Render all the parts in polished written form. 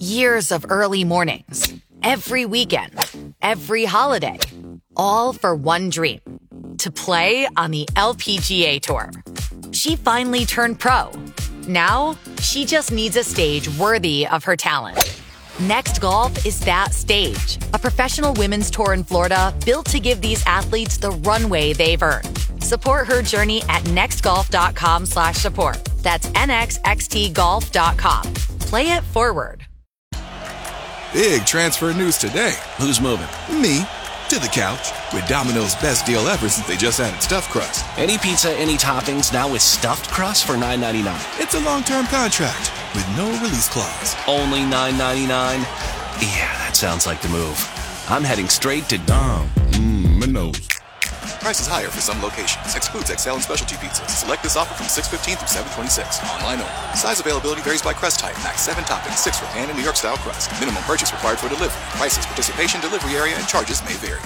Years of early mornings, every weekend, every holiday, all for one dream, to play on the LPGA Tour. She finally turned pro. Now, she just needs a stage worthy of her talent. Next Golf is that stage, a professional women's tour in Florida built to give these athletes the runway they've earned. Support her journey at nextgolf.com/support. That's nxxtgolf.com. Play it forward. Big transfer news today. Who's moving? Me. To the couch. With Domino's best deal ever since they just added stuffed crust. Any pizza, any toppings, now with stuffed crust for $9.99. It's a long-term contract with no release clause. Only $9.99? Yeah, that sounds like the move. I'm heading straight to Domino's. Price is higher for some locations. Excludes XL and specialty pizzas. Select this offer from 6/15 through 7/26. Online only. Size availability varies by crust type. Max 7 toppings, 6 for pan and New York style crust. Minimum purchase required for delivery. Prices, participation, delivery area, and charges may vary.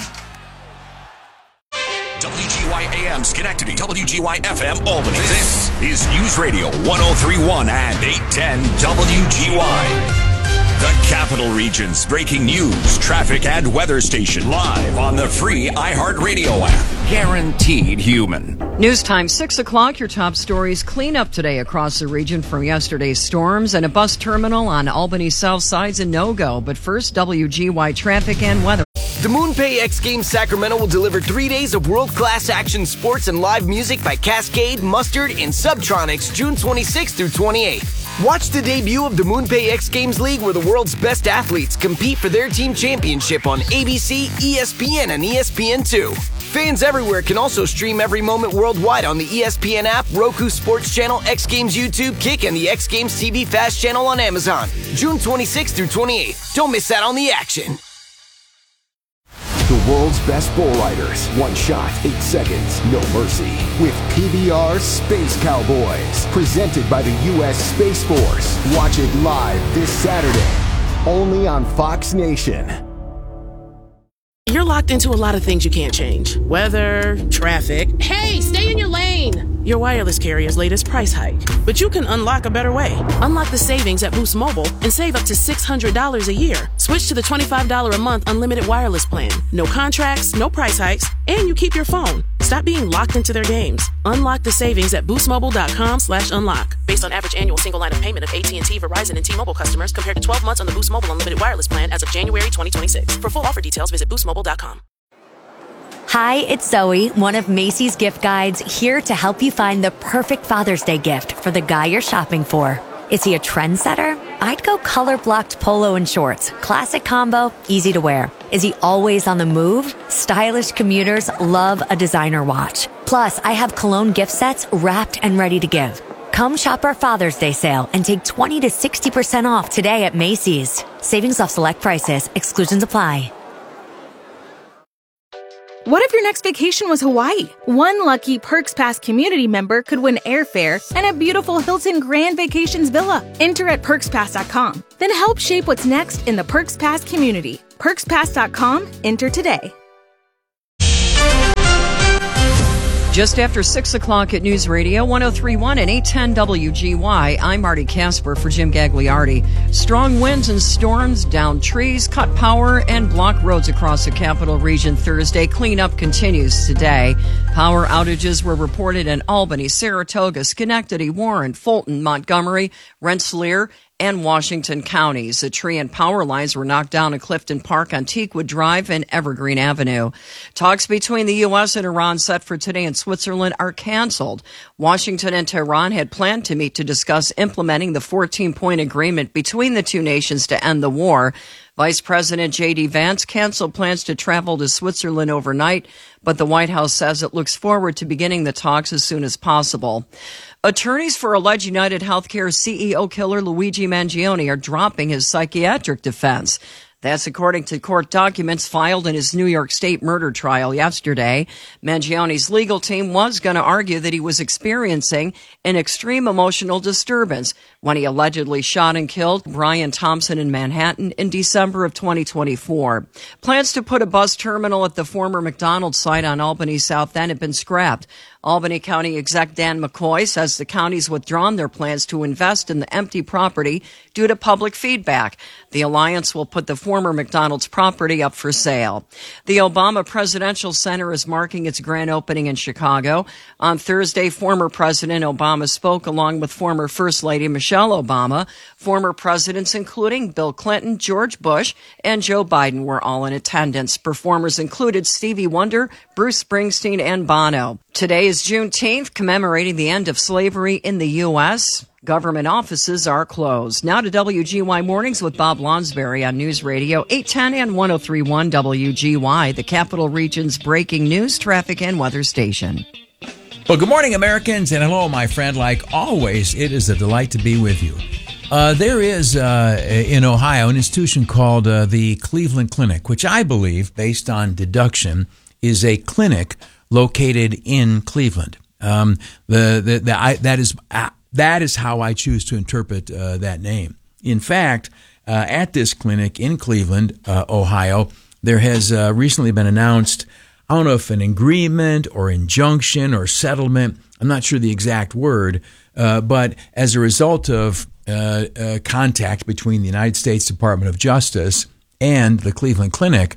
WGY AM Schenectady, WGY FM Albany. This is News Radio 103.1 and 810 WGY. The Capital Region's breaking news, traffic, and weather station live on the free iHeartRadio app. Guaranteed human. News time, 6 o'clock. Your top stories. Cleanup today across the region from yesterday's storms, and a bus terminal on Albany's south side's a no-go. But first, WGY traffic and weather. The MoonPay X Games Sacramento will deliver 3 days of world-class action sports and live music by Cascade, Mustard, and Subtronics June 26th through 28th. Watch the debut of the MoonPay X Games League, where the world's best athletes compete for their team championship on ABC, ESPN, and ESPN2. Fans everywhere can also stream every moment worldwide on the ESPN app, Roku Sports Channel, X Games YouTube, Kick, and the X Games TV Fast Channel on Amazon. June 26th through 28th. Don't miss out on the action. The world's best bull riders. One shot, 8 seconds, no mercy. With PBR Space Cowboys. Presented by the U.S. Space Force. Watch it live this Saturday. Only on Fox Nation. You're locked into a lot of things you can't change. Weather, traffic. Hey, stay in your lane! Your wireless carrier's latest price hike. But you can unlock a better way. Unlock the savings at Boost Mobile and save up to $600 a year. Switch to the $25 a month unlimited wireless plan. No contracts, no price hikes, and you keep your phone. Stop being locked into their games. Unlock the savings at boostmobile.com/unlock. Based on average annual single line of payment of AT&T, Verizon, and T-Mobile customers compared to 12 months on the Boost Mobile unlimited wireless plan as of January 2026. For full offer details, visit boostmobile.com. Hi, it's Zoe, one of Macy's gift guides, here to help you find the perfect Father's Day gift for the guy you're shopping for. Is he a trendsetter? I'd go color-blocked polo and shorts. Classic combo, easy to wear. Is he always on the move? Stylish commuters love a designer watch. Plus, I have cologne gift sets wrapped and ready to give. Come shop our Father's Day sale and take 20 to 60% off today at Macy's. Savings off select prices. Exclusions apply. What if your next vacation was Hawaii? One lucky Perks Pass community member could win airfare and a beautiful Hilton Grand Vacations villa. Enter at PerksPass.com. Then help shape what's next in the Perks Pass community. PerksPass.com. Enter today. Just after 6 o'clock at News Radio 103.1 and 810 WGY, I'm Marty Casper for Jim Gagliardi. Strong winds and storms down trees, cut power, and block roads across the capital region Thursday. Cleanup continues today. Power outages were reported in Albany, Saratoga, Schenectady, Warren, Fulton, Montgomery, Rensselaer, and Washington counties. The tree and power lines were knocked down in Clifton Park on Teakwood Drive and Evergreen Avenue. Talks between the U.S. and Iran set for today in Switzerland are canceled. Washington and Tehran had planned to meet to discuss implementing the 14-point agreement between the two nations to end the war. Vice President J.D. Vance canceled plans to travel to Switzerland overnight, but the White House says it looks forward to beginning the talks as soon as possible. Attorneys for alleged United Healthcare CEO killer Luigi Mangione are dropping his psychiatric defense. That's according to court documents filed in his New York State murder trial yesterday. Mangione's legal team was going to argue that he was experiencing an extreme emotional disturbance when he allegedly shot and killed Brian Thompson in Manhattan in December of 2024. Plans to put a bus terminal at the former McDonald's site on Albany South End have been scrapped. Albany County Exec Dan McCoy says the county's withdrawn their plans to invest in the empty property due to public feedback. The alliance will put the former McDonald's property up for sale. The Obama Presidential Center is marking its grand opening in Chicago. On Thursday, former President Obama spoke along with former First Lady Michelle Obama. Former presidents, including Bill Clinton, George Bush, and Joe Biden, were all in attendance. Performers included Stevie Wonder, Bruce Springsteen, and Bono. Today is Juneteenth, commemorating the end of slavery in the U.S. Government offices are closed. Now to WGY Mornings with Bob Lonsberry on News Radio 810 and 103.1 WGY, the Capital Region's breaking news, traffic, and weather station. Well, good morning, Americans, and hello, my friend. Like always, it is a delight to be with you. There is, in Ohio, an institution called the Cleveland Clinic, which I believe, based on deduction, is a clinic located in Cleveland. That is how I choose to interpret that name. In fact, at this clinic in Cleveland, Ohio, there has recently been announced, I don't know if an agreement or injunction or settlement, I'm not sure the exact word, but as a result of contact between the United States Department of Justice and the Cleveland Clinic,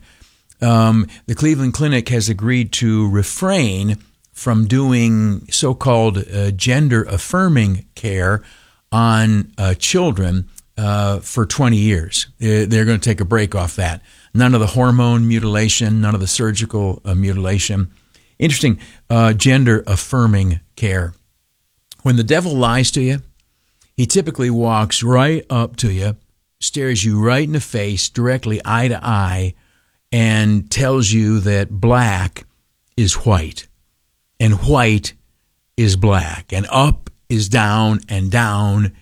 the Cleveland Clinic has agreed to refrain from doing so-called gender-affirming care on children for 20 years. They're going to take a break off that. None of the hormone mutilation, none of the surgical mutilation. Interesting, gender-affirming care. When the devil lies to you, he typically walks right up to you, stares you right in the face, directly eye to eye, and tells you that black is white, and white is black, and up is down, and down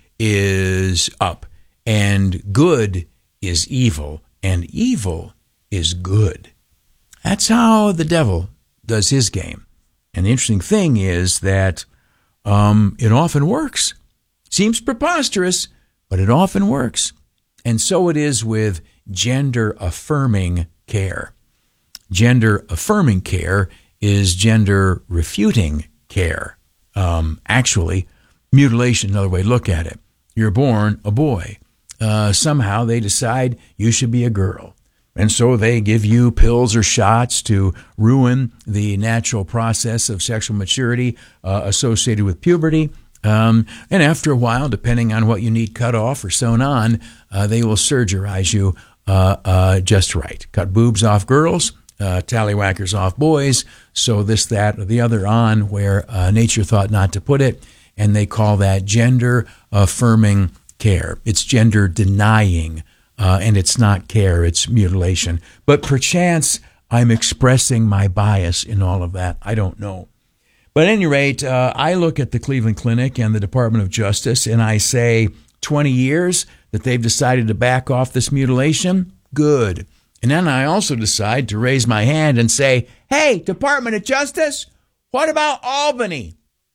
is up, and good is evil, and evil is good. That's how the devil does his game. And the interesting thing is that it often works. Seems preposterous, but it often works. And so it is with gender-affirming care. Gender-affirming care is gender-refuting care. Actually, mutilation, another way to look at it. You're born a boy. Somehow they decide you should be a girl. And so they give you pills or shots to ruin the natural process of sexual maturity associated with puberty. And after a while, depending on what you need cut off or sewn on, they will surgerize you just right. Cut boobs off girls, tallywhackers off boys, so this, that, or the other on where nature thought not to put it, and they call that gender-affirming care. It's gender-denying, and it's not care, it's mutilation. But perchance I'm expressing my bias in all of that. I don't know. But at any rate, I look at the Cleveland Clinic and the Department of Justice, and I say 20 years that they've decided to back off this mutilation, good. And then I also decide to raise my hand and say, hey, Department of Justice, what about Albany?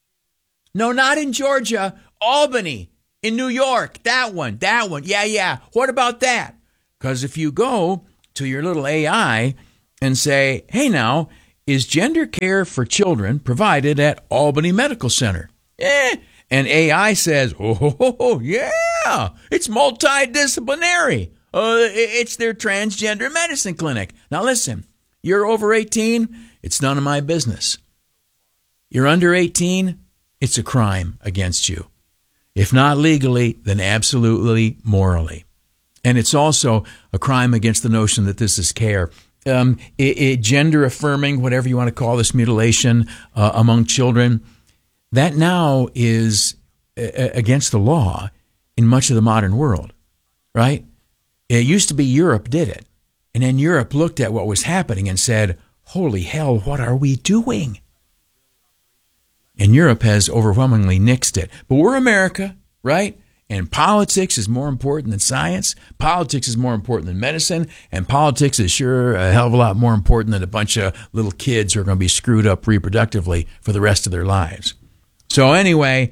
No, not in Georgia, Albany, in New York, that one, yeah, what about that? Because if you go to your little AI and say, hey now, is gender care for children provided at Albany Medical Center? And AI says, oh, yeah, it's multidisciplinary. It's their transgender medicine clinic. Now listen, you're over 18, it's none of my business. You're under 18, it's a crime against you. If not legally, then absolutely morally. And it's also a crime against the notion that this is care. Gender affirming, whatever you want to call this mutilation among children, that now is against the law in much of the modern world, right? It used to be Europe did it. And then Europe looked at what was happening and said, holy hell, what are we doing? And Europe has overwhelmingly nixed it. But we're America, right? And politics is more important than science. Politics is more important than medicine. And politics is sure a hell of a lot more important than a bunch of little kids who are going to be screwed up reproductively for the rest of their lives. So anyway,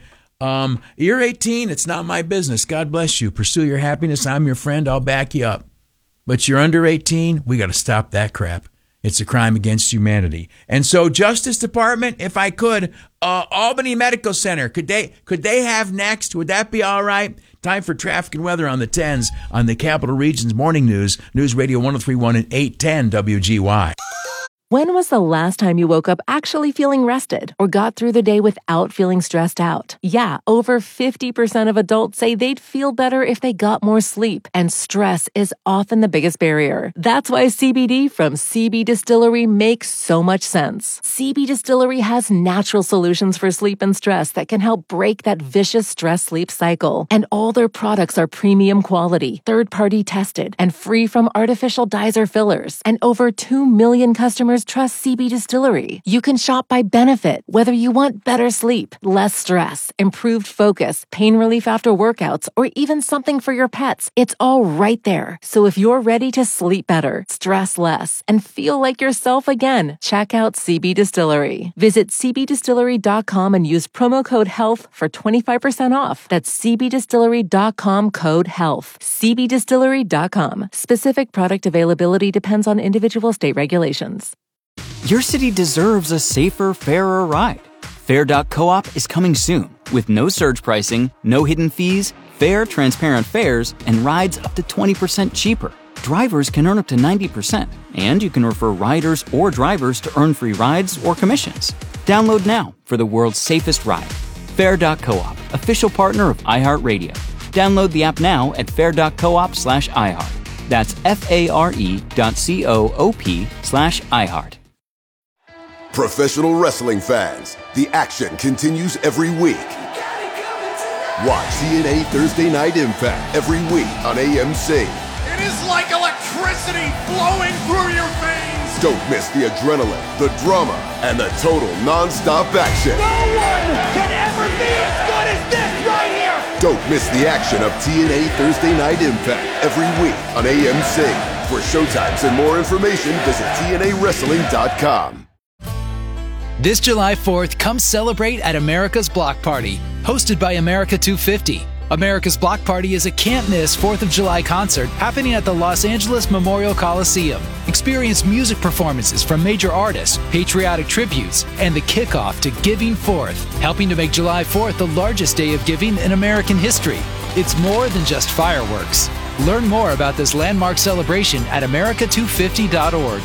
you're 18. It's not my business. God bless you. Pursue your happiness. I'm your friend. I'll back you up. But you're under 18. We got to stop that crap. It's a crime against humanity. And so, Justice Department, if I could, Albany Medical Center, could they have next? Would that be all right? Time for traffic and weather on the 10s on the Capital Region's Morning News, News Radio 103.1 and 810 WGY. When was the last time you woke up actually feeling rested or got through the day without feeling stressed out? Yeah, over 50% of adults say they'd feel better if they got more sleep, and stress is often the biggest barrier. That's why CBD from CB Distillery makes so much sense. CB Distillery has natural solutions for sleep and stress that can help break that vicious stress-sleep cycle. And all their products are premium quality, third-party tested, and free from artificial dyes or fillers. And over 2 million customers trust CB Distillery. You can shop by benefit, whether you want better sleep, less stress, improved focus, pain relief after workouts, or even something for your pets. It's all right there. So if you're ready to sleep better, stress less, and feel like yourself again, check out CB Distillery. Visit cbdistillery.com and use promo code HEALTH for 25% off. That's cbdistillery.com code HEALTH. cbdistillery.com. Specific product availability depends on individual state regulations. Your city deserves a safer, fairer ride. Fair.coop is coming soon with no surge pricing, no hidden fees, fair, transparent fares, and rides up to 20% cheaper. Drivers can earn up to 90%, and you can refer riders or drivers to earn free rides or commissions. Download now for the world's safest ride. Fair.coop, official partner of iHeartRadio. Download the app now at fair.coop/iHeart. That's FARE.coop/iHeart. Professional wrestling fans, the action continues every week. Watch TNA Thursday Night Impact every week on AMC. It is like electricity flowing through your veins. Don't miss the adrenaline, the drama, and the total non-stop action. No one can ever be as good as this right here. Don't miss the action of TNA Thursday Night Impact every week on AMC. For showtimes and more information, visit TNAWrestling.com. This July 4th, come celebrate at America's Block Party, hosted by America 250. America's Block Party is a can't-miss 4th of July concert happening at the Los Angeles Memorial Coliseum. Experience music performances from major artists, patriotic tributes, and the kickoff to Giving Forth, helping to make July 4th the largest day of giving in American history. It's more than just fireworks. Learn more about this landmark celebration at america250.org.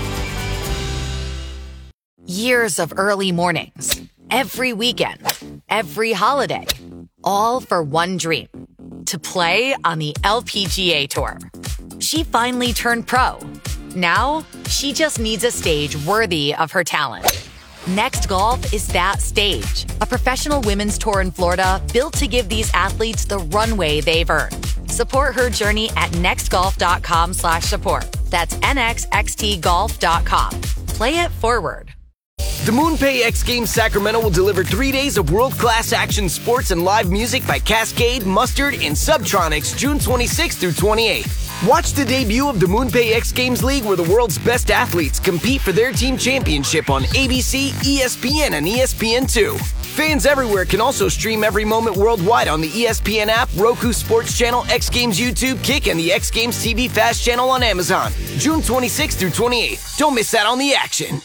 Years of early mornings, every weekend, every holiday, all for one dream, to play on the LPGA Tour. She finally turned pro. Now, she just needs a stage worthy of her talent. Next Golf is that stage, a professional women's tour in Florida built to give these athletes the runway they've earned. Support her journey at nextgolf.com/support. That's nxxtgolf.com. Play it forward. The MoonPay X Games Sacramento will deliver 3 days of world-class action sports and live music by Cascade, Mustard, and Subtronics June 26th through 28th. Watch the debut of the MoonPay X Games League, where the world's best athletes compete for their team championship on ABC, ESPN, and ESPN2. Fans everywhere can also stream every moment worldwide on the ESPN app, Roku Sports Channel, X Games YouTube, Kick, and the X Games TV Fast channel on Amazon. June 26th through 28th. Don't miss out on the action.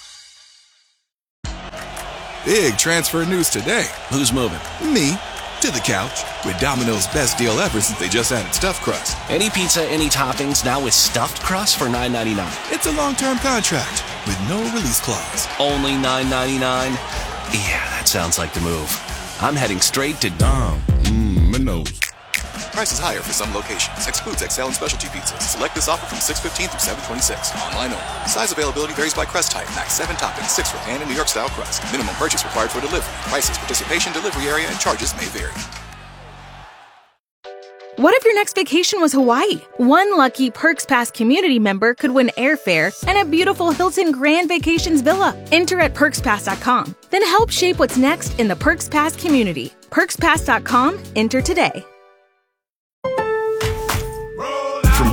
Big transfer news today. Who's moving? Me. To the couch. With Domino's best deal ever since they just added stuffed crust. Any pizza, any toppings, now with stuffed crust for $9.99. It's a long-term contract with no release clause. Only $9.99? Yeah, that sounds like the move. I'm heading straight to Domino's. Prices higher for some locations. Excludes XL and specialty pizzas. Select this offer from 6/15 through 7/26. Online only. Size availability varies by crust type. Max 7 toppings, 6 for pan and New York style crust. Minimum purchase required for delivery. Prices, participation, delivery area, and charges may vary. What if your next vacation was Hawaii? One lucky Perks Pass community member could win airfare and a beautiful Hilton Grand Vacations villa. Enter at PerksPass.com. Then help shape what's next in the Perks Pass community. PerksPass.com. Enter today.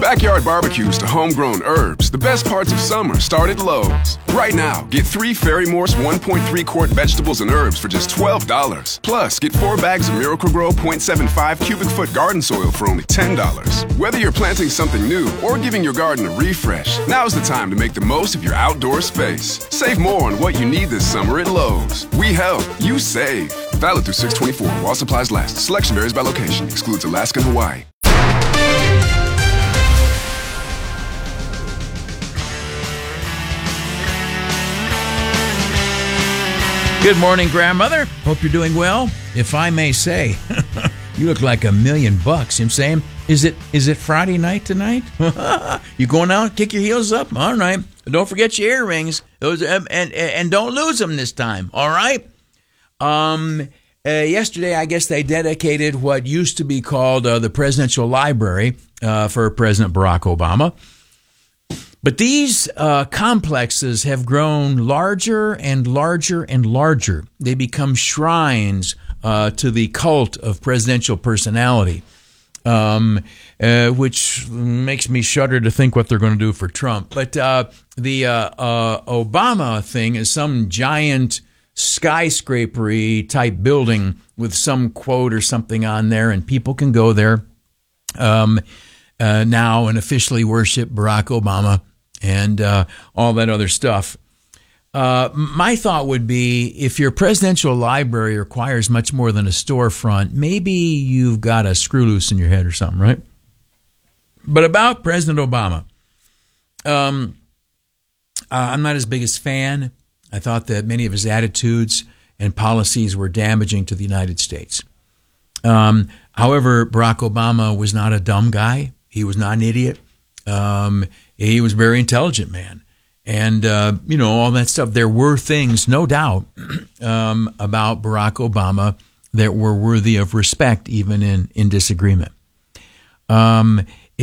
backyard barbecues to homegrown herbs, the best parts of summer start at Lowe's. Right now, get 3 Ferry Morse 1.3 quart vegetables and herbs for just $12. Plus, get 4 bags of Miracle Grow 0.75 cubic foot garden soil for only $10. Whether you're planting something new or giving your garden a refresh, now's the time to make the most of your outdoor space. Save more on what you need this summer at Lowe's. We help, you save. Valid through 6/24 while supplies last. Selection varies by location. Excludes Alaska and Hawaii. Good morning, grandmother. Hope you're doing well. If I may say, you look like $1 million. You know what I'm saying? Is it Friday night tonight? You going out? Kick your heels up? All right. Don't forget your earrings. Those and don't lose them this time. All right. Yesterday, I guess they dedicated what used to be called the Presidential Library for President Barack Obama. But these complexes have grown larger and larger and larger. They become shrines to the cult of presidential personality, which makes me shudder to think what they're going to do for Trump. But the Obama thing is some giant skyscrapery type building with some quote or something on there, and people can go there now and officially worship Barack Obama and all that other stuff. My thought would be, if your presidential library requires much more than a storefront, maybe you've got a screw loose in your head or something, right? But about President Obama, I'm not his biggest fan. I thought that many of his attitudes and policies were damaging to the United States. However, Barack Obama was not a dumb guy. He was not an idiot. He was a very intelligent man. And, all that stuff. There were things, no doubt, about Barack Obama that were worthy of respect, even in disagreement. I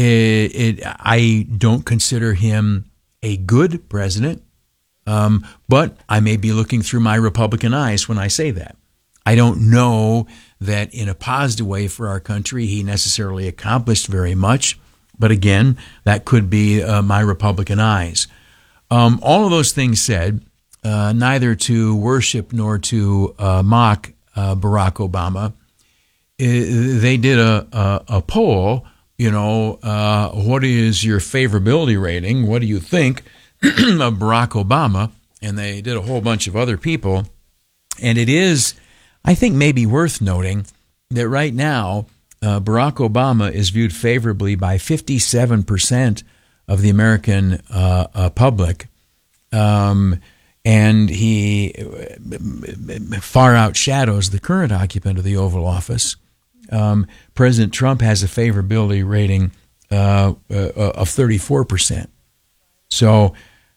don't consider him a good president, but I may be looking through my Republican eyes when I say that. I don't know that in a positive way for our country he necessarily accomplished very much. But again, that could be my Republican eyes. All of those things said, neither to worship nor to mock Barack Obama, they did a poll, what is your favorability rating? What do you think of Barack Obama? And they did a whole bunch of other people. And it is, I think, maybe worth noting that right now, Barack Obama is viewed favorably by 57% of the American public, and he far outshadows the current occupant of the Oval Office. President Trump has a favorability rating of 34%. So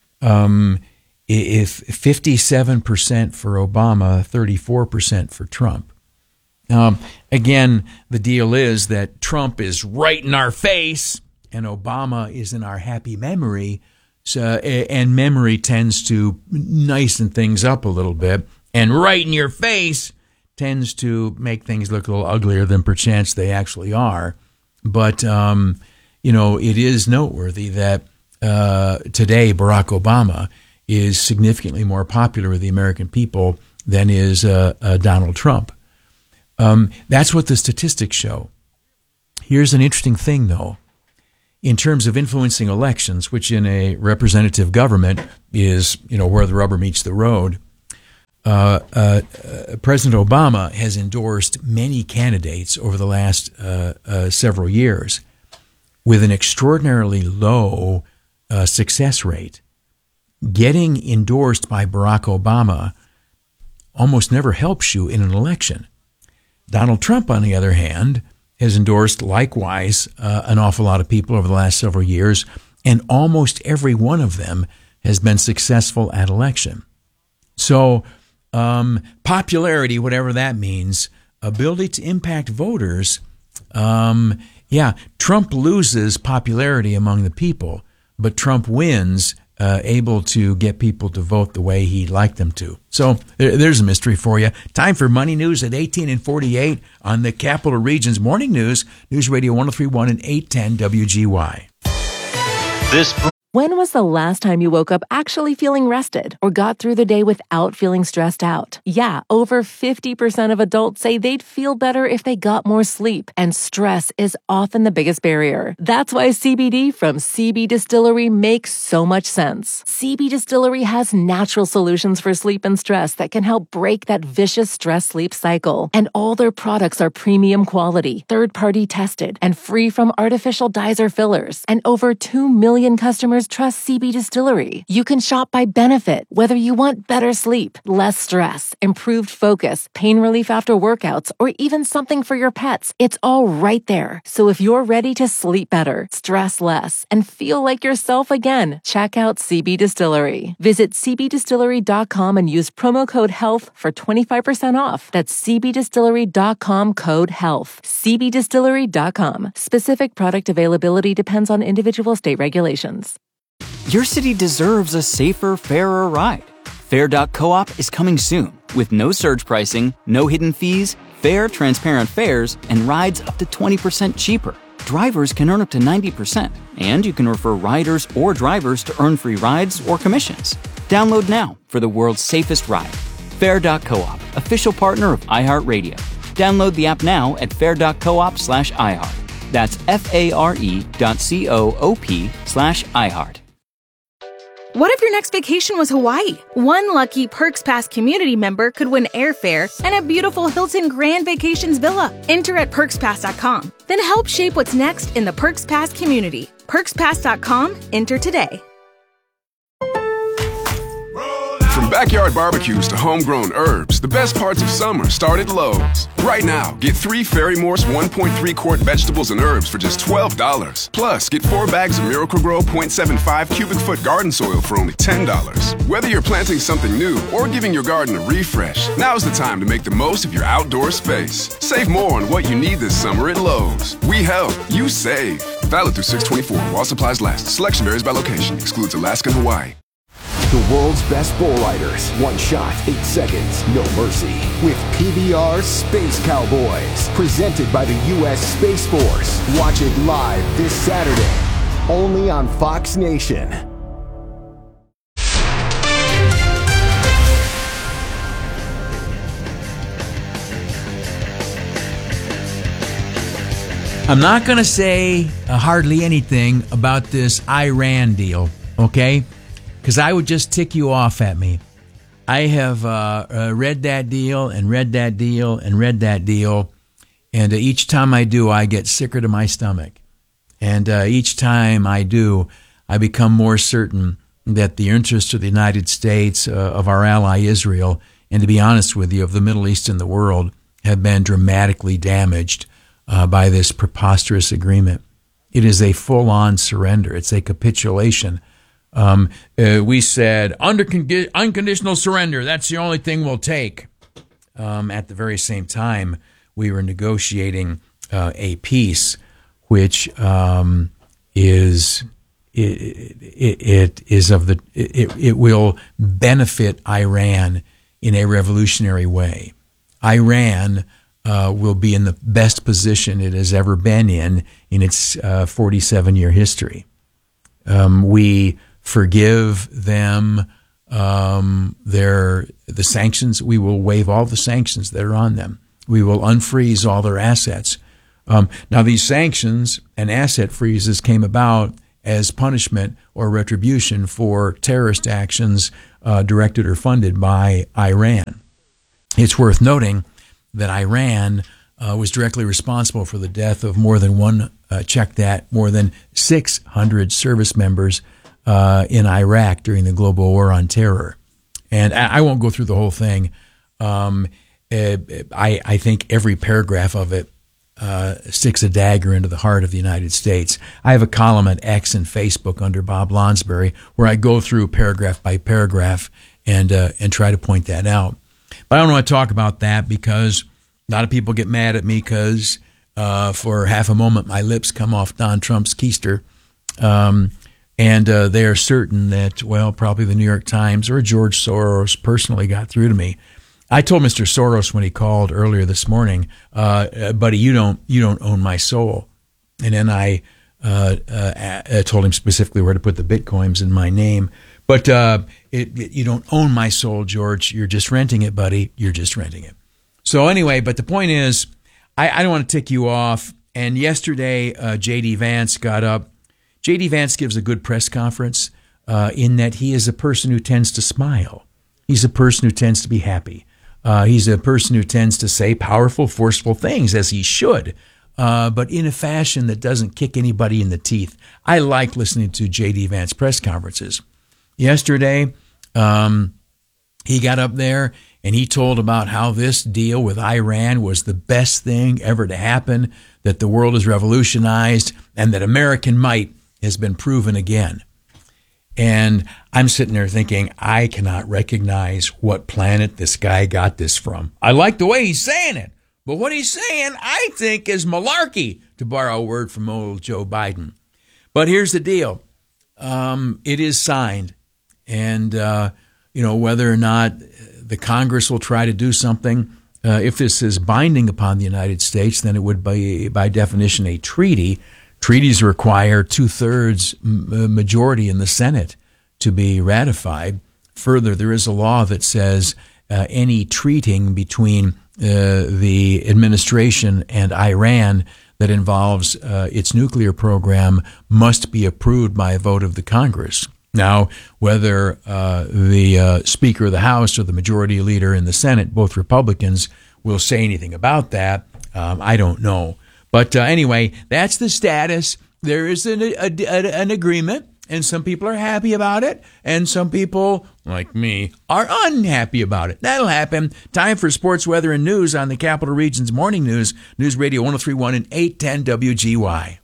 if 57% for Obama, 34% for Trump. Again, the deal is that Trump is right in our face and Obama is in our happy memory. So, and memory tends to nicen things up a little bit. And right in your face tends to make things look a little uglier than perchance they actually are. But, it is noteworthy that today Barack Obama is significantly more popular with the American people than is Donald Trump. That's what the statistics show. Here's an interesting thing, though. In terms of influencing elections, which in a representative government is, where the rubber meets the road, President Obama has endorsed many candidates over the last several years with an extraordinarily low success rate. Getting endorsed by Barack Obama almost never helps you in an election. Donald Trump, on the other hand, has endorsed likewise an awful lot of people over the last several years, and almost every one of them has been successful at election. So popularity, whatever that means, ability to impact voters, Trump loses popularity among the people, but Trump wins able to get people to vote the way he'd like them to. So there's a mystery for you. Time for Money News at 18 and 48 on the Capital Region's Morning News, News Radio 103.1 and 810 WGY. When was the last time you woke up actually feeling rested or got through the day without feeling stressed out? Yeah, over 50% of adults say they'd feel better if they got more sleep, and stress is often the biggest barrier. That's why CBD from CB Distillery makes so much sense. CB Distillery has natural solutions for sleep and stress that can help break that vicious stress-sleep cycle. And all their products are premium quality, third-party tested, and free from artificial dyes or fillers. And over 2 million customers trust CB Distillery. You can shop by benefit, whether you want better sleep, less stress, improved focus, pain relief after workouts, or even something for your pets. It's all right there. So if you're ready to sleep better, stress less, and feel like yourself again, check out CB Distillery. Visit cbdistillery.com and use promo code HEALTH for 25% off. That's cbdistillery.com, code HEALTH. cbdistillery.com. Specific product availability depends on individual state regulations. Your city deserves a safer, fairer ride. Fair.coop is coming soon with no surge pricing, no hidden fees, fair, transparent fares, and rides up to 20% cheaper. Drivers can earn up to 90%, and you can refer riders or drivers to earn free rides or commissions. Download now for the world's safest ride. Fair.coop, official partner of iHeartRadio. Download the app now at fair.coop/iHeart. That's FARE.coop/iHeart. What if your next vacation was Hawaii? One lucky Perks Pass community member could win airfare and a beautiful Hilton Grand Vacations Villa. Enter at PerksPass.com. Then help shape what's next in the Perks Pass community. PerksPass.com. Enter today. From backyard barbecues to homegrown herbs, the best parts of summer start at Lowe's. Right now, get 3 Ferry-Morse 1.3 quart vegetables and herbs for just $12. Plus, get 4 bags of Miracle-Gro 0.75 cubic foot garden soil for only $10. Whether you're planting something new or giving your garden a refresh, now's the time to make the most of your outdoor space. Save more on what you need this summer at Lowe's. We help, you save. Valid through 6/24 while supplies last. Selection varies by location. Excludes Alaska and Hawaii. The world's best bull riders. One shot, 8 seconds, no mercy. With PBR Space Cowboys. Presented by the U.S. Space Force. Watch it live this Saturday. Only on Fox Nation. I'm not going to say hardly anything about this Iran deal, okay? Because I would just tick you off at me. I have read that deal and read that deal and read that deal, and each time I do, I get sicker to my stomach. And each time I do, I become more certain that the interests of the United States, of our ally Israel, and to be honest with you, of the Middle East and the world, have been dramatically damaged by this preposterous agreement. It is a full-on surrender. It's a capitulation. We said unconditional surrender. That's the only thing we'll take. At the very same time, we were negotiating a peace, which it will benefit Iran in a revolutionary way. Iran will be in the best position it has ever been in its 47-year history. We forgive them the sanctions. We will waive all the sanctions that are on them. We will unfreeze all their assets. Now, these sanctions and asset freezes came about as punishment or retribution for terrorist actions directed or funded by Iran. It's worth noting that Iran was directly responsible for the death of more than 600 service members in Iraq during the global war on terror. And I won't go through the whole thing. I think every paragraph of it sticks a dagger into the heart of the United States. I have a column at X and Facebook under Bob Lonsberry where I go through paragraph by paragraph and try to point that out. But I don't want to talk about that because a lot of people get mad at me because for half a moment my lips come off Don Trump's keister. And they are certain that, well, probably the New York Times or George Soros personally got through to me. I told Mr. Soros when he called earlier this morning, buddy, you don't own my soul. And then I told him specifically where to put the Bitcoins in my name. But you don't own my soul, George. You're just renting it, buddy. You're just renting it. So anyway, but the point is, I don't want to tick you off. And yesterday, J.D. Vance got up. J.D. Vance gives a good press conference in that he is a person who tends to smile. He's a person who tends to be happy. He's a person who tends to say powerful, forceful things, as he should, but in a fashion that doesn't kick anybody in the teeth. I like listening to J.D. Vance press conferences. Yesterday, he got up there and he told about how this deal with Iran was the best thing ever to happen, that the world is revolutionized, and that American might has been proven again. And I'm sitting there thinking, I cannot recognize what planet this guy got this from. I like the way he's saying it, but what he's saying, I think, is malarkey, to borrow a word from old Joe Biden. But here's the deal. It is signed. And, whether or not the Congress will try to do something, if this is binding upon the United States, then it would be, by definition, a treaty. Treaties require 2/3 majority in the Senate to be ratified. Further, there is a law that says any treating between the administration and Iran that involves its nuclear program must be approved by a vote of the Congress. Now, whether the Speaker of the House or the Majority Leader in the Senate, both Republicans, will say anything about that, I don't know. But anyway, that's the status. There is an agreement, and some people are happy about it, and some people, like me, are unhappy about it. That'll happen. Time for sports, weather, and news on the Capital Region's Morning News, News Radio 103.1 and 810 WGY.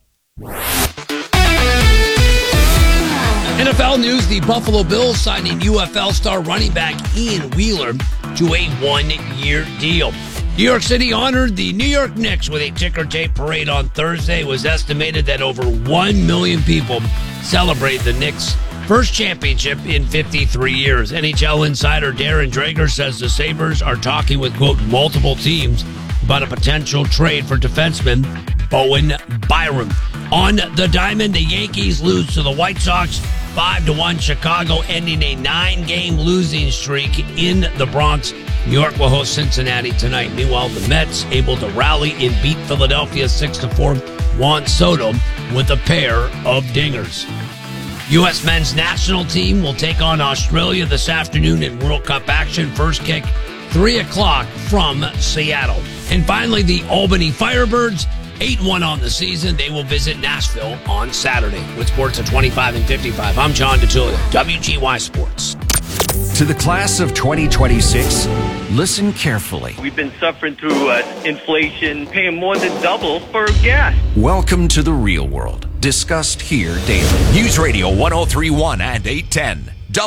NFL news, the Buffalo Bills signing UFL star running back Ian Wheeler to a 1-year deal. New York City honored the New York Knicks with a ticker tape parade on Thursday. It was estimated that over 1 million people celebrate the Knicks' first championship in 53 years. NHL insider Darren Dreger says the Sabres are talking with, quote, multiple teams about a potential trade for defenseman Bowen Byram. On the diamond, the Yankees lose to the White Sox 5-1. Chicago ending a 9-game losing streak in the Bronx. New York will host Cincinnati tonight. Meanwhile, the Mets able to rally and beat Philadelphia 6-4. Juan Soto with a pair of dingers. U.S. men's national team will take on Australia this afternoon in World Cup action. First kick, 3 o'clock from Seattle. And finally, the Albany Firebirds, 8-1 on the season. They will visit Nashville on Saturday. With sports at 25 and 55, I'm John DeTullio, WGY Sports. To the class of 2026, listen carefully. We've been suffering through inflation, paying more than double for gas. Welcome to the real world, discussed here daily. News Radio 103.1 and 810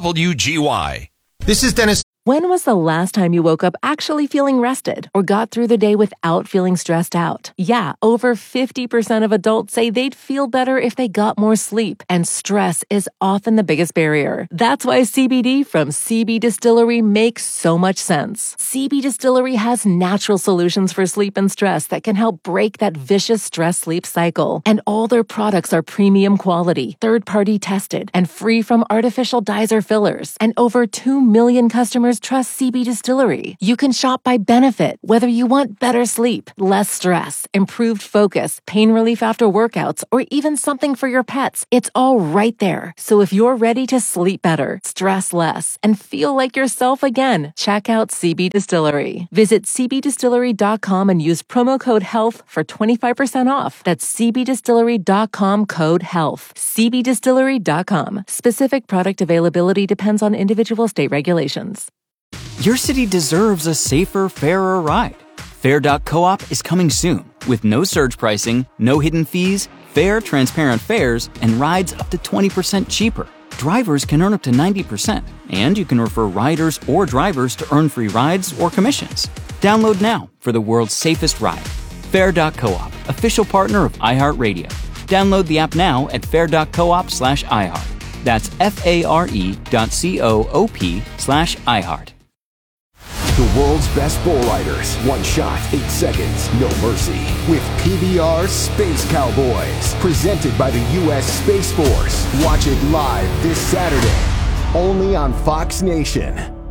WGY. This is Dennis. When was the last time you woke up actually feeling rested or got through the day without feeling stressed out? Yeah, over 50% of adults say they'd feel better if they got more sleep, and stress is often the biggest barrier. That's why CBD from CB Distillery makes so much sense. CB Distillery has natural solutions for sleep and stress that can help break that vicious stress-sleep cycle. And all their products are premium quality, third-party tested, and free from artificial dyes or fillers. And over 2 million customers trust CB Distillery. You can shop by benefit, whether you want better sleep, less stress, improved focus, pain relief after workouts, or even something for your pets. It's all right there. So if you're ready to sleep better, stress less, and feel like yourself again, check out CB Distillery. Visit cbdistillery.com and use promo code HEALTH for 25% off. That's cbdistillery.com, code HEALTH. cbdistillery.com. Specific product availability depends on individual state regulations. Your city deserves a safer, fairer ride. Fair.coop is coming soon with no surge pricing, no hidden fees, fair, transparent fares, and rides up to 20% cheaper. Drivers can earn up to 90%, and you can refer riders or drivers to earn free rides or commissions. Download now for the world's safest ride. Fair.coop, official partner of iHeartRadio. Download the app now at fair.coop/iHeart. That's FARE.coop/iHeart. The world's best bull riders. One shot, 8 seconds, no mercy. With PBR Space Cowboys. Presented by the U.S. Space Force. Watch it live this Saturday. Only on Fox Nation.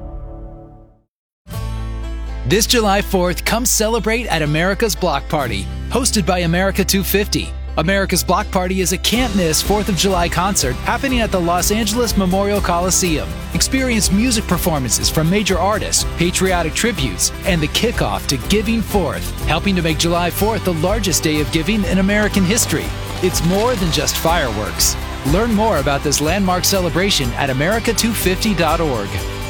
This July 4th, come celebrate at America's Block Party, hosted by America 250. America's Block Party is a can't-miss 4th of July concert happening at the Los Angeles Memorial Coliseum. Experience music performances from major artists, patriotic tributes, and the kickoff to Giving Fourth, helping to make July 4th the largest day of giving in American history. It's more than just fireworks. Learn more about this landmark celebration at america250.org.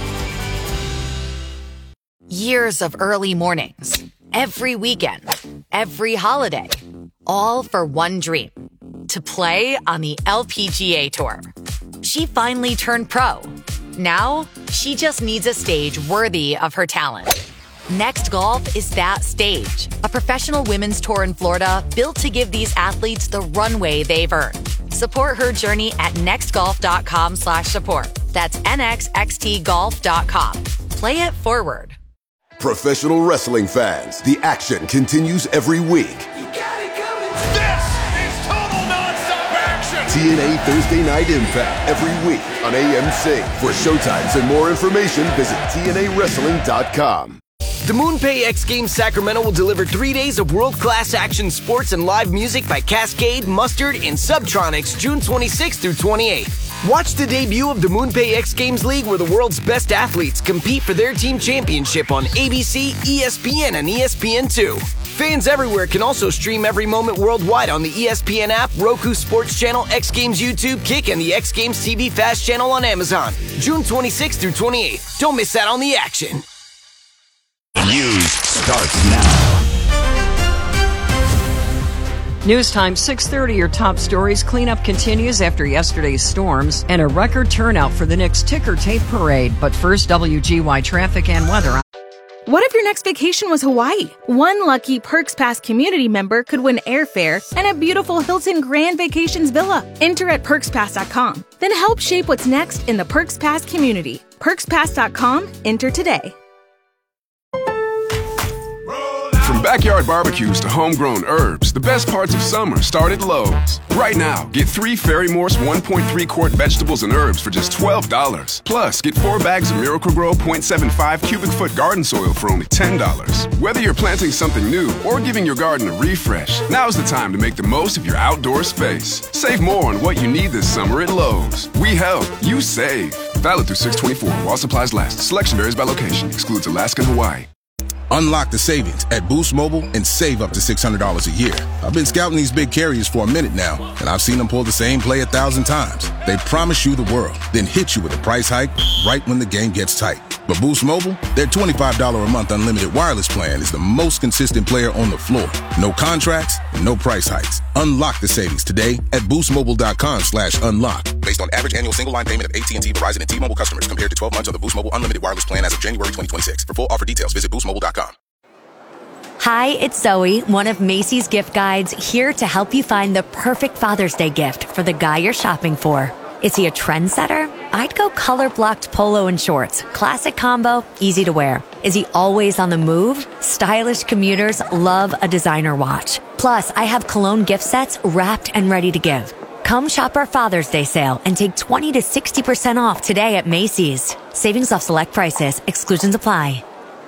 Years of early mornings, every weekend, every holiday, all for one dream, to play on the LPGA Tour. She finally turned pro. Now, she just needs a stage worthy of her talent. Next Golf is that stage, a professional women's tour in Florida built to give these athletes the runway they've earned. Support her journey at nextgolf.com/support. That's nxxtgolf.com. Play it forward. Professional wrestling fans, the action continues every week. This is total nonstop action. TNA Thursday Night Impact every week on AMC. For showtimes and more information, visit TNAWrestling.com. The MoonPay X Games Sacramento will deliver 3 days of world-class action sports and live music by Cascade, Mustard, and Subtronics June 26th through 28th. Watch the debut of the MoonPay X Games League, where the world's best athletes compete for their team championship on ABC, ESPN, and ESPN2. Fans everywhere can also stream every moment worldwide on the ESPN app, Roku Sports Channel, X Games YouTube, Kick, and the X Games TV Fast channel on Amazon. June 26th through 28th. Don't miss out on the action. News starts now. News time, 6:30. Your top stories. Cleanup continues after yesterday's storms and a record turnout for the Knicks ticker tape parade. But first, WGY traffic and weather. What if your next vacation was Hawaii? One lucky Perks Pass community member could win airfare and a beautiful Hilton Grand Vacations villa. Enter at PerksPass.com. Then help shape what's next in the Perks Pass community. PerksPass.com. Enter today. From backyard barbecues to homegrown herbs, the best parts of summer start at Lowe's. Right now, get 3 Ferry-Morse 1.3 quart vegetables and herbs for just $12. Plus, get 4 bags of Miracle-Gro 0.75 cubic foot garden soil for only $10. Whether you're planting something new or giving your garden a refresh, now's the time to make the most of your outdoor space. Save more on what you need this summer at Lowe's. We help, you save. Valid through 6/24 while supplies last. Selection varies by location. Excludes Alaska and Hawaii. Unlock the savings at Boost Mobile and save up to $600 a year. I've been scouting these big carriers for a minute now, and I've seen them pull the same play 1,000 times. They promise you the world, then hit you with a price hike right when the game gets tight. But Boost Mobile, their $25 a month unlimited wireless plan is the most consistent player on the floor. No contracts, no price hikes. Unlock the savings today at boostmobile.com/unlock. Based on average annual single line payment of AT&T, Verizon, and T-Mobile customers compared to 12 months on the Boost Mobile unlimited wireless plan as of January 2026. For full offer details, visit boostmobile.com. Hi, it's Zoe, one of Macy's gift guides, here to help you find the perfect Father's Day gift for the guy you're shopping for. Is he a trendsetter? I'd go color-blocked polo and shorts. Classic combo, easy to wear. Is he always on the move? Stylish commuters love a designer watch. Plus, I have cologne gift sets wrapped and ready to give. Come shop our Father's Day sale and take 20 to 60% off today at Macy's. Savings off select prices. Exclusions apply.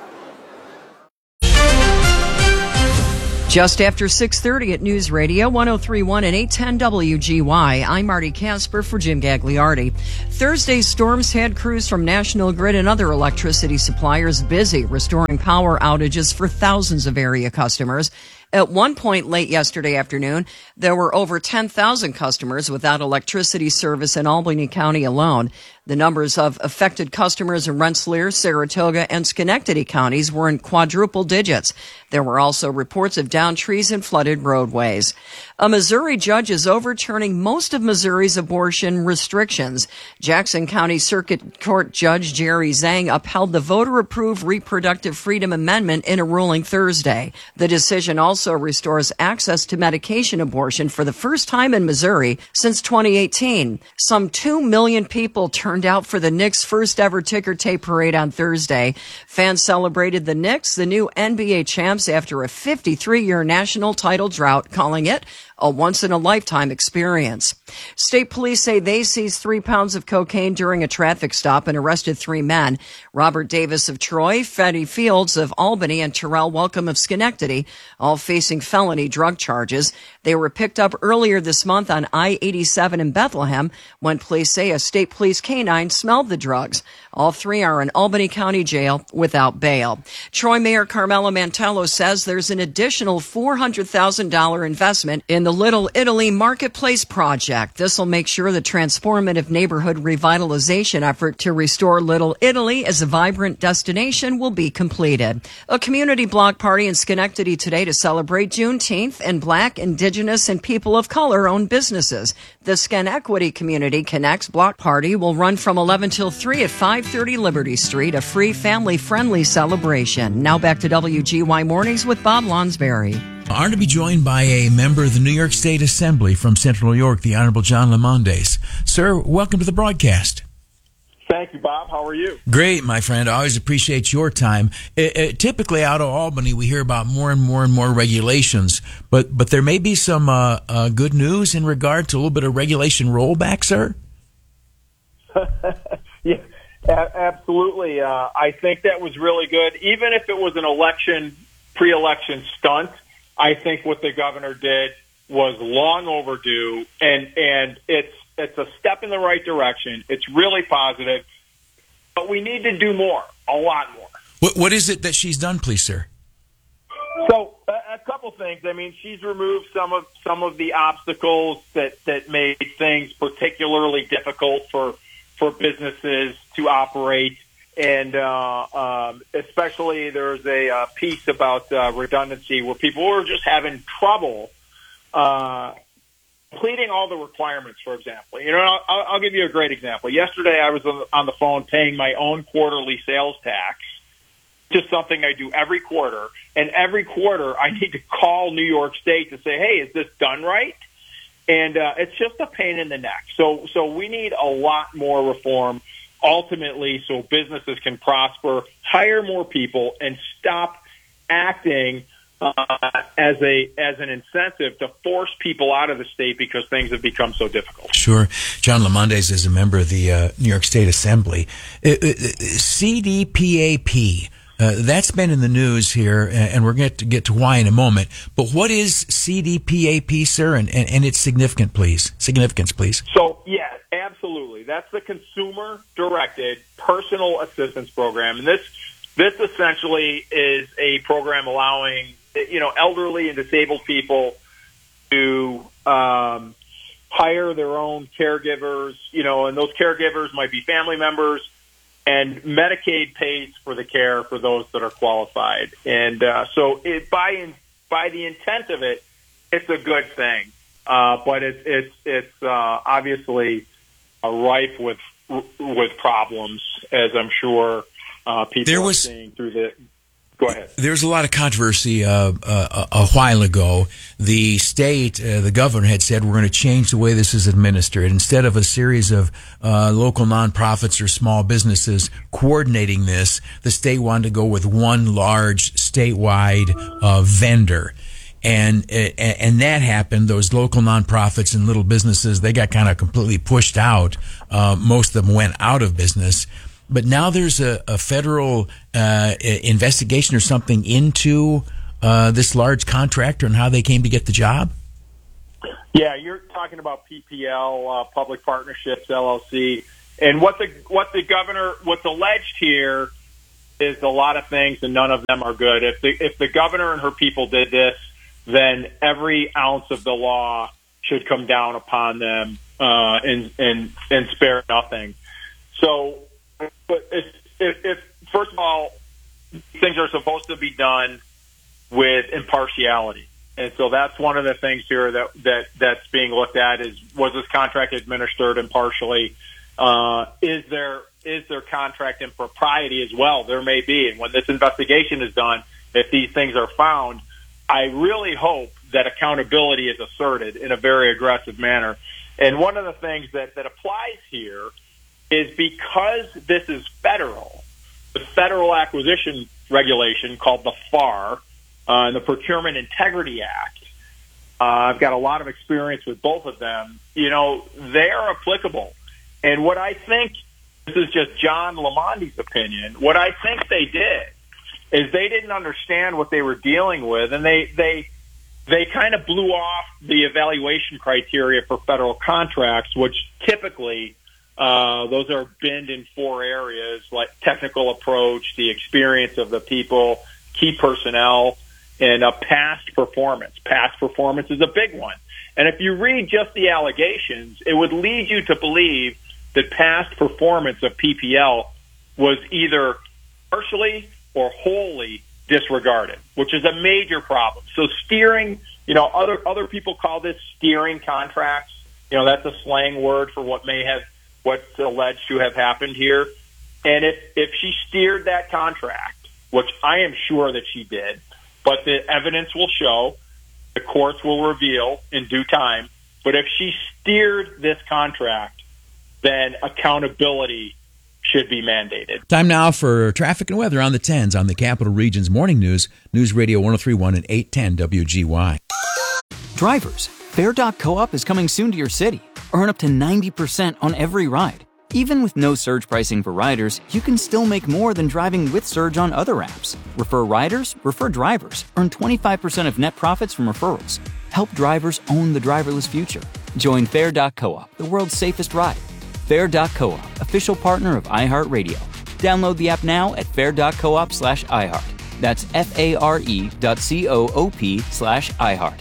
Just after 6:30 at News Radio 103.1 and 810 WGY. I'm Marty Casper for Jim Gagliardi. Thursday's storms had crews from National Grid and other electricity suppliers busy restoring power outages for thousands of area customers. At one point late yesterday afternoon, there were over 10,000 customers without electricity service in Albany County alone. The numbers of affected customers in Rensselaer, Saratoga, and Schenectady counties were in quadruple digits. There were also reports of downed trees and flooded roadways. A Missouri judge is overturning most of Missouri's abortion restrictions. Jackson County Circuit Court Judge Jerry Zhang upheld the voter-approved Reproductive Freedom Amendment in a ruling Thursday. The decision also also restores access to medication abortion for the first time in Missouri since 2018. Some 2 million people turned out for the Knicks' first ever ticker tape parade on Thursday. Fans celebrated the Knicks, the new NBA champs, after a 53-year national title drought, calling it a once-in-a-lifetime experience. State police say they seized 3 pounds of cocaine during a traffic stop and arrested 3 men. Robert Davis of Troy, Freddie Fields of Albany, and Terrell Welcome of Schenectady, all facing felony drug charges. They were picked up earlier this month on I-87 in Bethlehem when police say a state police canine smelled the drugs. All 3 are in Albany County Jail without bail. Troy Mayor Carmelo Mantello says there's an additional $400,000 investment in the Little Italy Marketplace project. This will make sure the transformative neighborhood revitalization effort to restore Little Italy as a vibrant destination will be completed. A community block party in Schenectady today to celebrate Juneteenth and Black, Indigenous, and people of color-owned businesses. The Skenequity Community Connects block party will run from 11 till 3 at 530 Liberty Street, a free family-friendly celebration. Now back to WGY Mornings with Bob Lonsberry. Honored to be joined by a member of the New York State Assembly from Central New York, the Honorable John Lemondes. Sir, welcome to the broadcast. Thank you, Bob. How are you? Great, my friend. I always appreciate your time. Typically out of Albany, we hear about more and more regulations, but there may be some good news in regard to a little bit of regulation rollback, sir? Yeah, absolutely. I think that was really good. Even if it was an pre-election stunt, I think what the governor did was long overdue, and it's a step in the right direction. It's really positive, but we need to do more, a lot more. What is it that she's done, please, sir? So a couple things. I mean, she's removed some of the obstacles that made things particularly difficult for businesses to operate. And especially there's a piece about redundancy where people were just having trouble completing all the requirements, for example. You know, I'll give you a great example. Yesterday I was on the phone paying my own quarterly sales tax, just something I do every quarter. And every quarter I need to call New York State to say, hey, is this done right? And it's just a pain in the neck. So we need a lot more reform ultimately so businesses can prosper, hire more people, and stop acting as an incentive to force people out of the state because things have become so difficult. Sure. John Lemondes is a member of the New York State Assembly. CDPAP, that's been in the news here, and we're going to get to why in a moment. But what is CDPAP, sir, and its significance, please? So, yeah, absolutely. That's the consumer-directed personal assistance program. And this essentially is a program allowing, elderly and disabled people to hire their own caregivers, and those caregivers might be family members, and Medicaid pays for the care for those that are qualified. And so by the intent of it, it's a good thing. But it's obviously rife with problems, as I'm sure people are seeing through the. Go ahead. There's a lot of controversy a while ago. The state, the governor had said, we're going to change the way this is administered. Instead of a series of local nonprofits or small businesses coordinating this, the state wanted to go with one large statewide vendor. And that happened. Those local nonprofits and little businesses, they got kind of completely pushed out. Most of them went out of business. But now there's a federal investigation or something into this large contractor and how they came to get the job? Yeah, you're talking about PPL, Public Partnerships, LLC. And what's alleged here is a lot of things, and none of them are good. If the governor and her people did this, then every ounce of the law should come down upon them and spare nothing. So, but if first of all, things are supposed to be done with impartiality, and so that's one of the things here that's being looked at is, was this contract administered impartially? Is there contract impropriety as well? There may be, and when this investigation is done, if these things are found, I really hope that accountability is asserted in a very aggressive manner. And one of the things that applies here is because this is federal, the Federal Acquisition Regulation called the FAR, and the Procurement Integrity Act. I've got a lot of experience with both of them. You know, they are applicable. And what I think, this is just John Lamondi's opinion, what I think they did is they didn't understand what they were dealing with, and they kind of blew off the evaluation criteria for federal contracts, which typically those are binned in 4 areas, like technical approach, the experience of the people, key personnel, and past performance. Past performance is a big one. And if you read just the allegations, it would lead you to believe that past performance of PPL was either partially or wholly disregarded, which is a major problem. So steering, you know, other people call this steering contracts. You know, that's a slang word for what's alleged to have happened here. And if she steered that contract, which I am sure that she did, but the evidence will show, the courts will reveal in due time, but if she steered this contract, then accountability should be mandated. Time now for traffic and weather on the 10s on the Capital Region's Morning News, News Radio 103.1 and 810 WGY. Drivers, Fair.coop is coming soon to your city. Earn up to 90% on every ride. Even with no surge pricing for riders, you can still make more than driving with Surge on other apps. Refer riders, refer drivers. Earn 25% of net profits from referrals. Help drivers own the driverless future. Join Fair.coop, the world's safest ride. Fair.coop, official partner of iHeartRadio. Download the app now at fair.coop/iHeart. That's FARE.coop/iHeart.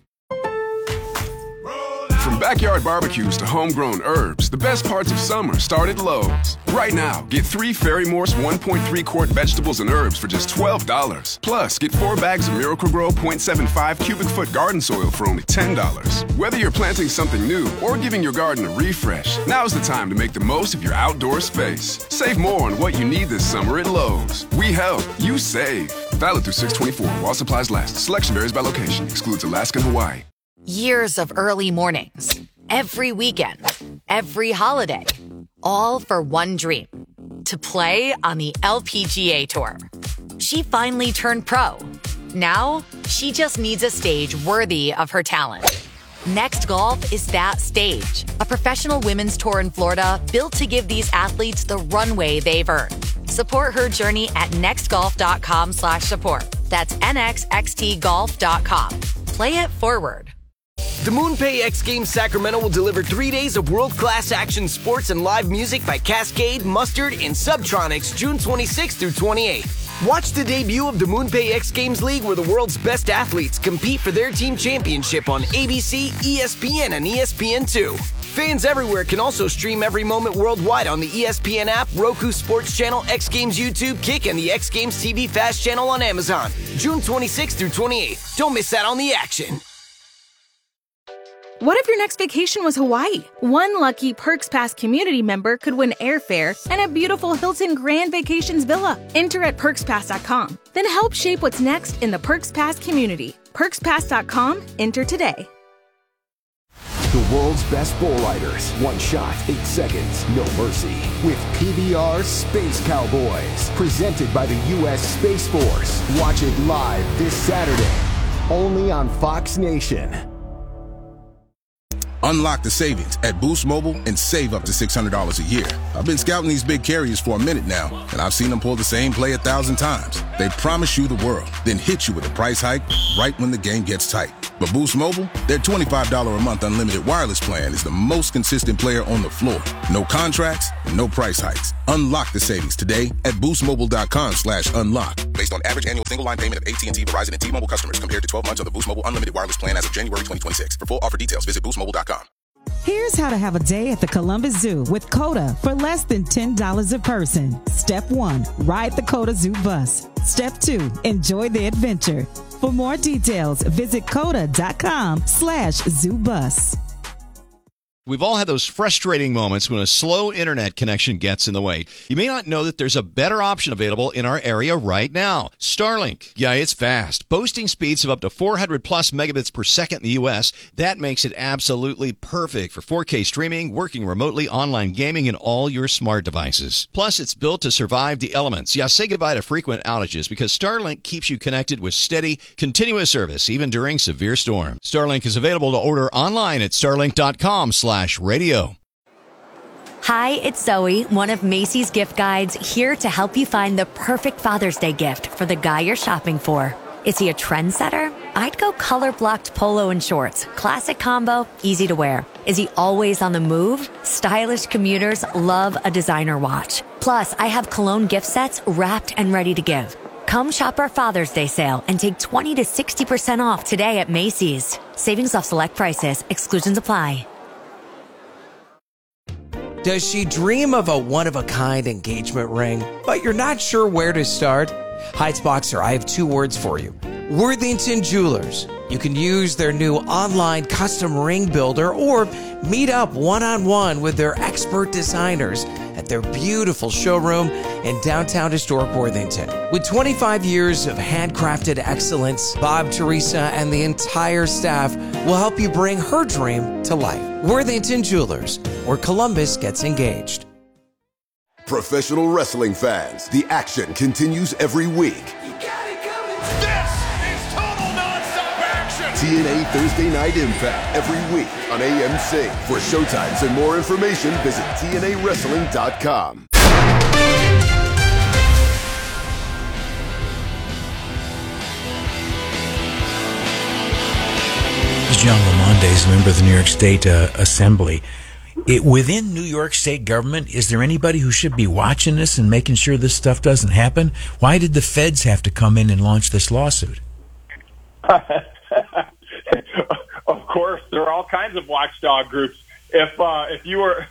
From backyard barbecues to homegrown herbs, the best parts of summer start at Lowe's. Right now, get 3 Ferry-Morse 1.3-quart vegetables and herbs for just $12. Plus, get 4 bags of Miracle-Gro 0.75 cubic foot garden soil for only $10. Whether you're planting something new or giving your garden a refresh, now's the time to make the most of your outdoor space. Save more on what you need this summer at Lowe's. We help, you save. Valid through 6/24 while supplies last. Selection varies by location. Excludes Alaska and Hawaii. Years of early mornings, every weekend, every holiday, all for one dream, to play on the LPGA Tour. She finally turned pro. Now, she just needs a stage worthy of her talent. Next Golf is that stage, a professional women's tour in Florida built to give these athletes the runway they've earned. Support her journey at nextgolf.com/support. That's nxxtgolf.com. Play it forward. The MoonPay X Games Sacramento will deliver 3 days of world-class action sports and live music by Cascade, Mustard, and Subtronics June 26th through 28th. Watch the debut of the MoonPay X Games League where the world's best athletes compete for their team championship on ABC, ESPN, and ESPN2. Fans everywhere can also stream every moment worldwide on the ESPN app, Roku Sports Channel, X Games YouTube, Kick, and the X Games TV Fast channel on Amazon. June 26th through 28th. Don't miss out on the action. What if your next vacation was Hawaii? One lucky Perks Pass community member could win airfare and a beautiful Hilton Grand Vacations villa. Enter at PerksPass.com. Then help shape what's next in the Perks Pass community. PerksPass.com. Enter today. The world's best bowlighters. One shot, 8 seconds, no mercy. With PBR Space Cowboys. Presented by the U.S. Space Force. Watch it live this Saturday. Only on Fox Nation. Unlock the savings at Boost Mobile and save up to $600 a year. I've been scouting these big carriers for a minute now, and I've seen them pull the same play 1,000 times. They promise you the world, then hit you with a price hike right when the game gets tight. But Boost Mobile, their $25 a month unlimited wireless plan is the most consistent player on the floor. No contracts, no price hikes. Unlock the savings today at boostmobile.com/unlock. Based on average annual single line payment of AT&T, Verizon, and T-Mobile customers compared to 12 months of the Boost Mobile unlimited wireless plan as of January 2026. For full offer details, visit boostmobile.com. Here's how to have a day at the Columbus Zoo with COTA for less than $10 a person. Step 1, ride the COTA Zoo bus. Step 2, enjoy the adventure. For more details, visit COTA.com/ZooBus. We've all had those frustrating moments when a slow internet connection gets in the way. You may not know that there's a better option available in our area right now. Starlink. Yeah, it's fast. Boasting speeds of up to 400 plus megabits per second in the U.S. That makes it absolutely perfect for 4K streaming, working remotely, online gaming, and all your smart devices. Plus, it's built to survive the elements. Yeah, say goodbye to frequent outages because Starlink keeps you connected with steady, continuous service, even during severe storms. Starlink is available to order online at starlink.com/radio. Hi, it's Zoe, one of Macy's gift guides, here to help you find the perfect Father's Day gift for the guy you're shopping for. Is he a trendsetter? I'd go color-blocked polo and shorts. Classic combo, easy to wear. Is he always on the move? Stylish commuters love a designer watch. Plus, I have cologne gift sets wrapped and ready to give. Come shop our Father's Day sale and take 20 to 60% off today at Macy's. Savings off select prices. Exclusions apply. Does she dream of a one-of-a-kind engagement ring, but you're not sure where to start? Heights Boxer, I have 2 words for you. Worthington Jewelers. You can use their new online custom ring builder or meet up one-on-one with their expert designers at their beautiful showroom in downtown historic Worthington. With 25 years of handcrafted excellence, Bob, Teresa, and the entire staff will help you bring her dream to life. Worthington Jewelers, where Columbus gets engaged. Professional wrestling fans, the action continues every week. TNA Thursday Night Impact every week on AMC. For showtimes and more information, visit TNAWrestling.com. John Lamonde, a member of the New York State Assembly. Within New York State government, is there anybody who should be watching this and making sure this stuff doesn't happen? Why did the feds have to come in and launch this lawsuit? Of course, there are all kinds of watchdog groups. If you or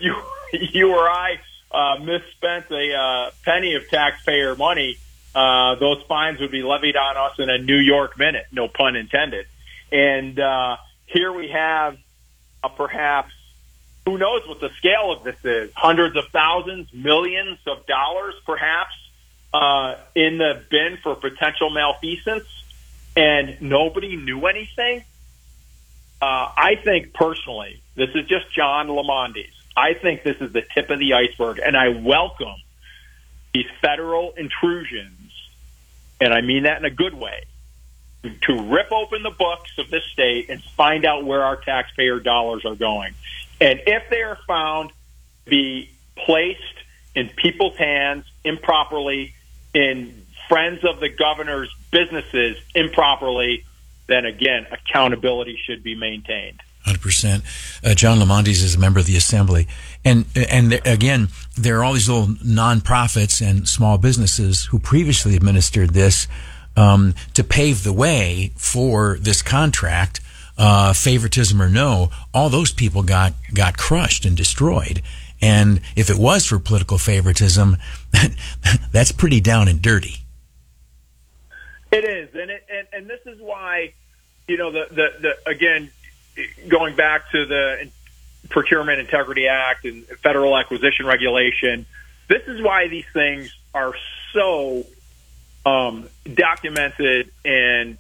I misspent a penny of taxpayer money, those fines would be levied on us in a New York minute, no pun intended. And here we have perhaps, who knows what the scale of this is, hundreds of thousands, millions of dollars perhaps in the bin for potential malfeasance, and nobody knew anything. I think personally, this is just John Lamondes. I think this is the tip of the iceberg, and I welcome these federal intrusions, and I mean that in a good way, to rip open the books of this state and find out where our taxpayer dollars are going. And if they are found to be placed in people's hands improperly, in friends of the governor's businesses improperly, then again, accountability should be maintained. 100%. John Lamondes is a member of the Assembly. And again, there are all these little nonprofits and small businesses who previously administered this to pave the way for this contract, favoritism or no. All those people got crushed and destroyed. And if it was for political favoritism, that's pretty down and dirty. It is, and this is why, the again, going back to the Procurement Integrity Act and federal acquisition regulation, this is why these things are so documented and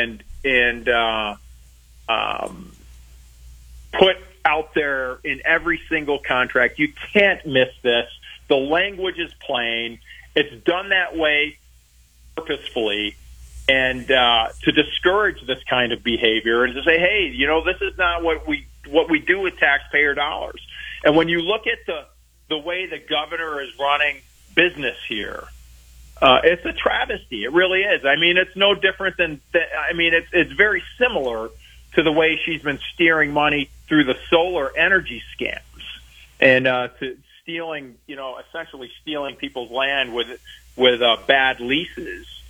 put out there in every single contract. You can't miss this. The language is plain. It's done that way purposefully, and to discourage this kind of behavior and to say, hey, this is not what we do with taxpayer dollars. And when you look at the way the governor is running business here, it's a travesty. It really is. I mean, it's no different than it's very similar to the way she's been steering money through the solar energy scams and to stealing, essentially stealing people's land with bad leases.